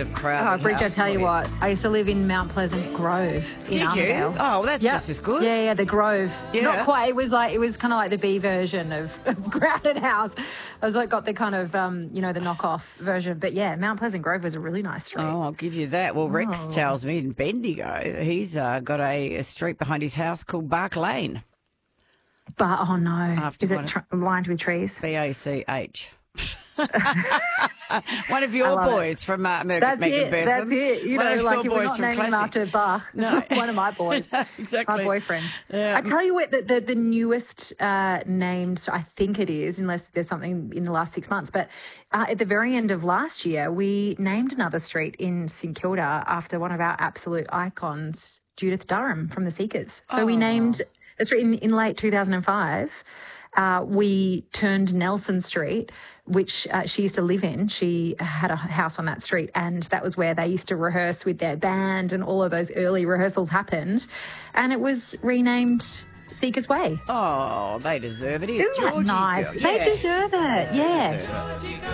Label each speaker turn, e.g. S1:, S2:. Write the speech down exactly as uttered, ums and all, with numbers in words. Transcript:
S1: of crowded
S2: Oh, Bridge, I
S1: house
S2: tell you
S1: for
S2: what, I used to live in Mount Pleasant Grove in
S1: Did you?
S2: Armadale.
S1: Oh, well, that's
S2: Yep.
S1: just as good.
S2: Yeah, yeah, the Grove.
S1: Yeah.
S2: Not quite. It was like it was kind of like the B version of, of Crowded House. I was like got the kind of um, you know, the knockoff version. But yeah, Mount Pleasant Grove was a really nice street.
S1: Oh, I'll give you that. Well, Rex
S2: Oh.
S1: tells me in Bendigo, he's uh, got a, a street behind his house called Bark Lane.
S2: But oh no,
S1: After
S2: is
S1: one
S2: it
S1: of-
S2: tr- lined with trees?
S1: B A C H. One of your
S2: love
S1: boys from uh, Megan
S2: That's
S1: Megan
S2: it.
S1: Betham.
S2: That's it. You
S1: One
S2: know,
S1: of
S2: like
S1: your
S2: we're
S1: boys
S2: not
S1: from
S2: naming him
S1: Classic.
S2: after Bach.
S1: No.
S2: One of my boys.
S1: Exactly.
S2: My boyfriend.
S1: Yeah.
S2: I tell you what, the, the, the newest uh, named, I think it is, unless there's something in the last six months, but uh, at the very end of last year, we named another street in St Kilda after one of our absolute icons, Judith Durham from the Seekers. So
S1: Oh.
S2: we named a street in, in late two thousand five. Uh, we turned Nelson Street, which uh, she used to live in. She had a house on that street, and that was where they used to rehearse with their band, and all of those early rehearsals happened. And it was renamed Seekers Way.
S1: Oh, they deserve it. It's
S2: Isn't that
S1: Georgie's
S2: nice?
S1: girl.
S2: They
S1: Yes.
S2: deserve it,
S1: They
S2: yes.
S1: deserve it.